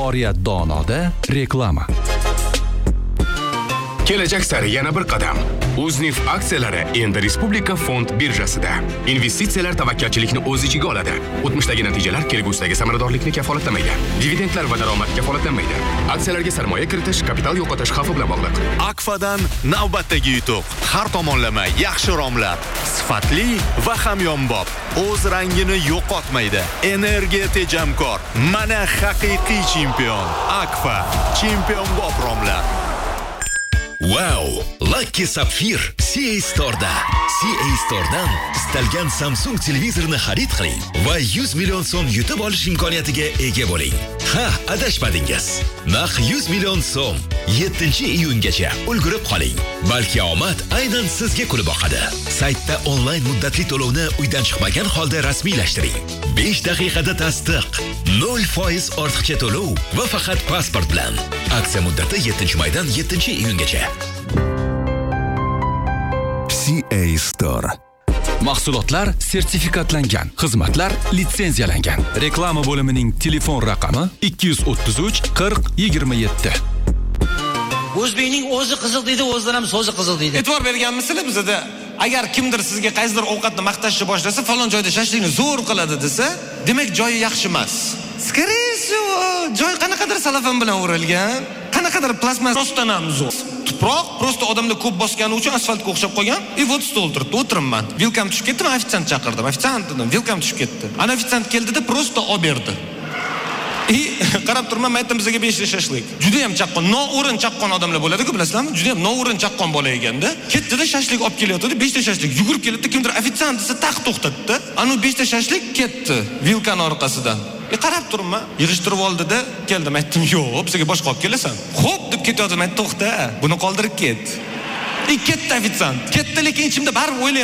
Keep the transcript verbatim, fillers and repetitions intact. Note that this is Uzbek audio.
Oriyat Donoda reklama. Kelajak sari yana bir qadam. Uznif aksiyalari endi Respublika fond birjasida. Investitsiyalar tavakkalchilikni o'z ichiga oladi. O'tmishdagi natijalar kelgusidagi samaradorlikni kafolatlamaydi. Dividendlar va daromad kafolatlanmaydi. Aksiyalarga sarmoya kiritish kapital yo'qotish xavfi bilan bog'liq. Akfadan navbatdagi yutuq. Har tomonlama yaxshi romlar, sifatli va hamyonbop. O'z rangini yo'qotmaydi. Energiya tejamkor. Mana haqiqiy chempion. Akfa, chempionbop romlar. Wow! Lucky Sapphire C A Store'da. C A Store'dan istalgan Samsung televizorini xarid qiling va yuz million so'm yutib olish imkoniyatiga ega bo'ling. Ha, adashmadingiz. Naq yuz million so'm yettinchi iyungacha ulgurib qoling. Balki omad aynan sizga kulib boqadi. Saytda onlayn muddatli to'lovni uydan chiqmagan holda rasmiylashtiring. besh daqiqada tasdiq, nol foiz ortiqcha to'lov va faqat pasport bilan. Aksiya muddati yettinchi maydan yettinchi iyungacha. C A Store. Mahsulotlar sertifikatlangan, xizmatlar litsenziyalangan. Reklama bo'limining telefon raqami ikki yuz o'ttiz uch qirq yigirma yetti. O'zbekning o'zi qiziq deydi, o'zidan ham so'zi qiziq deydi. E'tibor berganmisizlar bizda? Agar kimdir sizga qaysidir ovqatni maqtashni boshlasa, falon joyda shashlikni zo'r qiladi desa, demak joyi yaxshi emas. Skoriye, joy qanaqadir salafan bilan o'ralgan, qanaqadir plastmas rostdan ham zo'r. Tuproq prosta odamlar ko'p bosgani uchun asfaltga o'xshab qolgan. И вот stol turibdi, o'tiribman. Vilkam tushib ketdi, men ofitsiant chaqirdim. Ofitsiant dedim, vilkam tushib ketdi. Ana ofitsiant keldida prosta olib berdi. И qarab turman, men aytdim bizga besh ta shashlik. Juda ham chaqqon, noo'rin chaqqon odamlar bo'ladi-ku, bilasizlarmi? Juda ham noo'rin chaqqon bola ekanda. Ketdi-da shashlik olib kelyotdi, besh ta shashlik yugurib keldi, kimdir ofitsiant desa taq to'xtatdi. Anu besh ta shashlik ketdi vilkan orqasidan. E qarab turman, yig'ishtirib oldi-da, keldim, aytdim, "Yo'q, bizga boshqa olib kelasan." Xo'p deb ketayotdim, aytdim, "To'xta, buni qoldirib ket." E ketdi ofitsiant. Ketdi, lekin ichimda baribir o'ylayman,